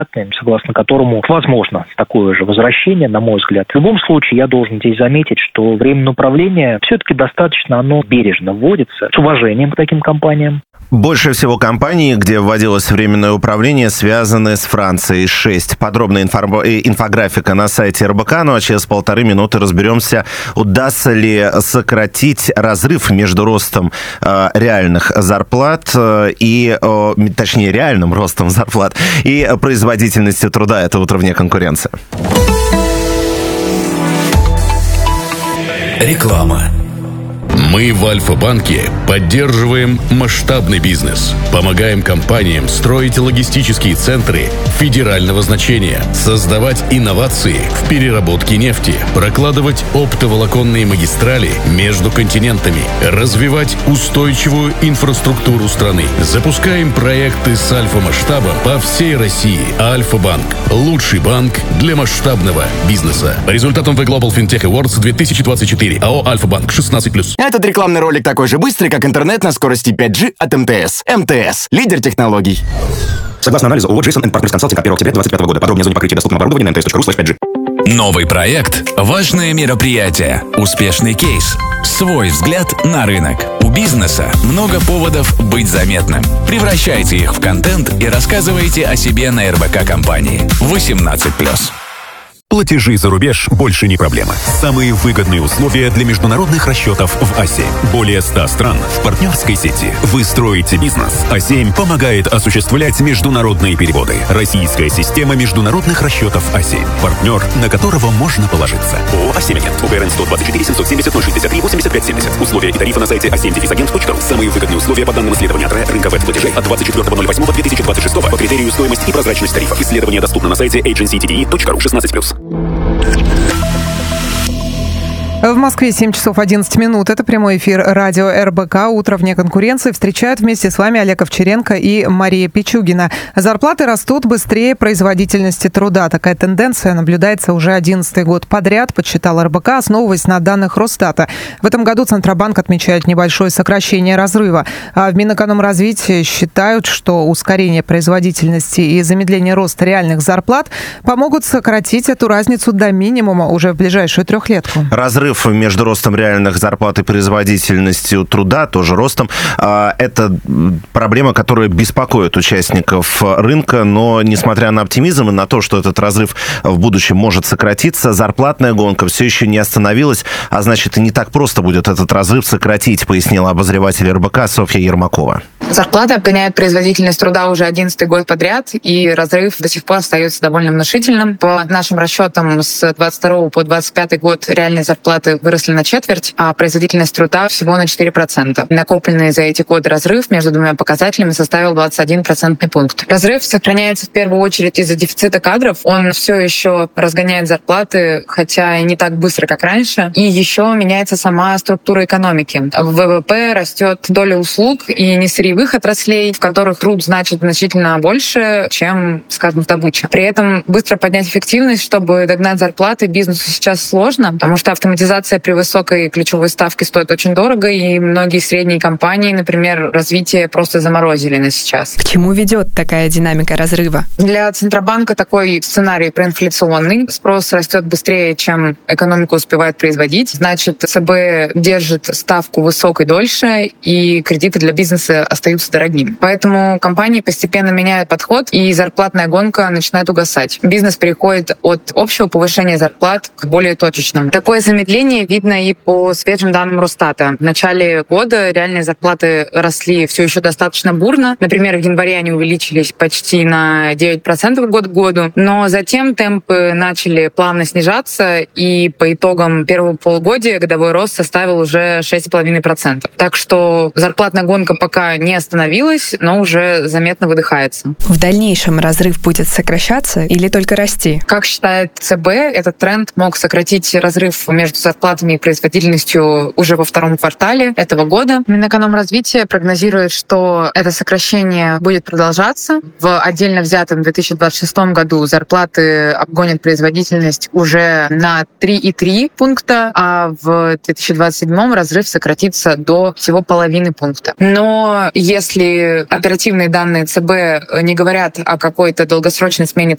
согласно которому возможно такое же возвращение, на мой взгляд. В любом случае, я должен здесь заметить, что временное управление все-таки достаточно, оно бережно вводится, с уважением к таким компаниям. Больше всего компаний, где вводилось временное управление, связаны с Францией. 6. Подробная инфографика на сайте РБК. Ну а через 1,5 минуты разберемся, удастся ли сократить разрыв между ростом реальных зарплат и, точнее, реальным ростом зарплат и производительностью труда. Это «Утро вне конкуренции». Реклама. Мы в Альфа-банке поддерживаем масштабный бизнес, помогаем компаниям строить логистические центры федерального значения, создавать инновации в переработке нефти, прокладывать оптоволоконные магистрали между континентами, развивать устойчивую инфраструктуру страны. Запускаем проекты с альфа-масштабом по всей России. Альфа-банк – лучший банк для масштабного бизнеса. По результатам The Global FinTech Awards 2024 АО «Альфа-банк» 16+. Этот рекламный ролик такой же быстрый, как интернет на скорости 5G от МТС. МТС – лидер технологий. Согласно анализу ООО Джейсон & Партнерс Консалтинг от 1 октября 2025 года. Подробнее о зоне покрытия доступного оборудования на mts.ru/5G. Новый проект, важное мероприятие, успешный кейс, свой взгляд на рынок. У бизнеса много поводов быть заметным. Превращайте их в контент и рассказывайте о себе на РБК компании. 18+. Платежи за рубеж больше не проблема. Самые выгодные условия для международных расчетов в А7. Более 100 стран в партнерской сети. Вы строите бизнес. А7 помогает осуществлять международные переводы. Российская система международных расчетов А7. Партнер, на которого можно положиться. ООО «А7-Агент». УГРН 124 770 063 85 70. Условия и тарифы на сайте a7-agent.ru. Самые выгодные условия по данным исследования от рынка веб-платежей от 24.08.2026 по критерию стоимость и прозрачность тарифов. Исследование доступно на сайте agencydde.ru 16+. В Москве 7 часов 11 минут. Это прямой эфир радио РБК. «Утро вне конкуренции». Встречают вместе с вами Олег Овчаренко и Мария Пичугина. Зарплаты растут быстрее производительности труда. Такая тенденция наблюдается уже 11-й год подряд, подсчитал РБК, основываясь на данных Росстата. В этом году Центробанк отмечает небольшое сокращение разрыва. А в Минэкономразвитии считают, что ускорение производительности и замедление роста реальных зарплат помогут сократить эту разницу до минимума уже в ближайшую трехлетку. Разрыв между ростом реальных зарплат и производительностью труда, тоже ростом, это проблема, которая беспокоит участников рынка, но несмотря на оптимизм и на то, что этот разрыв в будущем может сократиться, зарплатная гонка все еще не остановилась, а значит, и не так просто будет этот разрыв сократить, пояснила обозреватель РБК Софья Ермакова. Зарплата обгоняет производительность труда уже 11-й год подряд, и разрыв до сих пор остается довольно внушительным. По нашим расчетам, с 22 по 25 год реальные зарплаты выросли на четверть, а производительность труда всего на 4%. Накопленный за эти годы разрыв между двумя показателями составил 21 процентный пункт. Разрыв сохраняется в первую очередь из-за дефицита кадров. Он все еще разгоняет зарплаты, хотя и не так быстро, как раньше. И еще меняется сама структура экономики. В ВВП растет доля услуг и несырьевых отраслей, в которых труд значит значительно больше, чем, скажем, в добыче. При этом быстро поднять эффективность, чтобы догнать зарплаты, бизнесу сейчас сложно, потому что автоматизация при высокой ключевой ставке стоит очень дорого, и многие средние компании, например, развитие просто заморозили на сейчас. К чему ведет такая динамика разрыва? Для Центробанка такой сценарий проинфляционный. Спрос растет быстрее, чем экономика успевает производить. Значит, ЦБ держит ставку высокой дольше, и кредиты для бизнеса остаются дорогими. Поэтому компании постепенно меняют подход, и зарплатная гонка начинает угасать. Бизнес переходит от общего повышения зарплат к более точечному. Такое замедление видно и по свежим данным Росстата. В начале года реальные зарплаты росли все еще достаточно бурно. Например, в январе они увеличились почти на 9% год к году, но затем темпы начали плавно снижаться, и по итогам первого полугодия годовой рост составил уже 6,5%. Так что зарплатная гонка пока не остановилась, но уже заметно выдыхается. В дальнейшем разрыв будет сокращаться или только расти? Как считает ЦБ, этот тренд мог сократить разрыв между зарплатами и производительностью уже во втором квартале этого года. Минэкономразвитие прогнозирует, что это сокращение будет продолжаться. В отдельно взятом 2026 году зарплаты обгонят производительность уже на 3,3 пункта, а в 2027 разрыв сократится до всего половины пункта. Но если оперативные данные ЦБ не говорят о какой-то долгосрочной смене